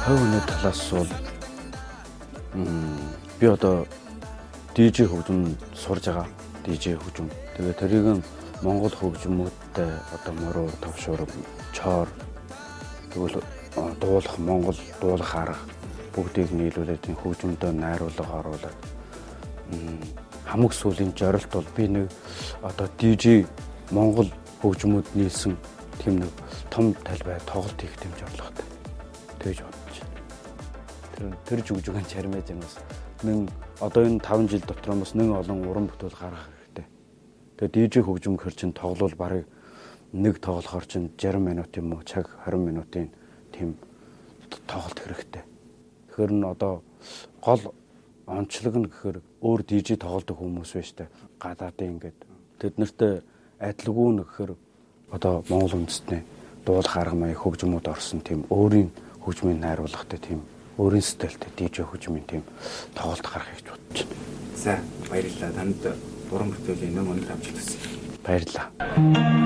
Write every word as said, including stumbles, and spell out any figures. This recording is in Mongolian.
хувийн талаас бол би одоо дижей хөгжим сурж байгаа. Дижей хөгжим. Тэгээ тэрийг Монгол хөгжмөдтэй одоо мөрөө тавшуур, чоор тэгвэл дуулах Монгол дуулах арга бүгдийг нийлүүлээд хөгжмөдөө найруулга оруулаад хамаг сүлийн зорилт бол би нэг одоо дижей Монгол хөгжмөд нийлсэн тийм нэг том талбай тоглолт хийх юм зорилготой. Тэгж бодож байна. Тэр тэр жүгжүгэн чармэж юмс нэг одоо энэ таван жил дотор бас нэг олон уран бүтээл гаргах хэрэгтэй. Тэгээ дижей хөгжим хөр чин тоглол барыг нэг тоглохоор чин жарим минут юм уу цаг хорин минутын тийм тоглолт хэрэгтэй. Тэгэхээр н одоо гол онцлог нь гэхээр өөр дижей тоглодог хүмүүс байж та гадаадын ингээд тэд нарт адилгүй нэхэр одоо Монгол үндэстний дуулах арга маяг хөгжмөд орсон тийм өөрийн хөгжмийн найруулгатай тийм өөрийн стилтэй дижей хөгжмийн тийм тоглолт гаргахыг бодож байна. За баярлалаа. Танд уран бүтээлийн нэн өндөр амжилт хүсье. Баярлалаа.